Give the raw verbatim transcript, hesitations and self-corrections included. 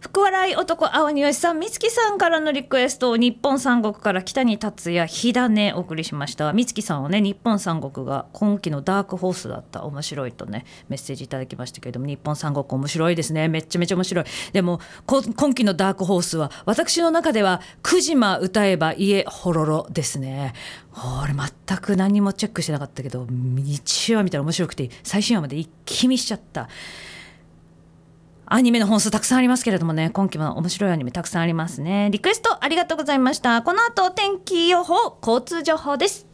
福笑い男青によしさん、美月さんからのリクエストを日本三国から北に達也火種お送りしました。美月さんはね、日本三国が今期のダークホースだった、面白いとねメッセージいただきましたけれども、日本三国面白いですね。めっちゃめちゃ面白い。でも今期のダークホースは私の中では久島歌えば家ほろろですね。俺全く何もチェックしてなかったけど、いちわ見たら面白くて最新話まで一気見しちゃった。アニメの本数たくさんありますけれどもね、今期も面白いアニメたくさんありますね。リクエストありがとうございました。この後天気予報、交通情報です。